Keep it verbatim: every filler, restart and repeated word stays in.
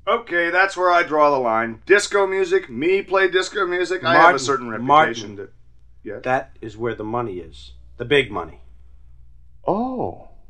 Okay, that's where I draw the line. Disco music, me play disco music, I have a Martin, certain reputation Martin, to... Yes? That is where the money is. The big money. Oh.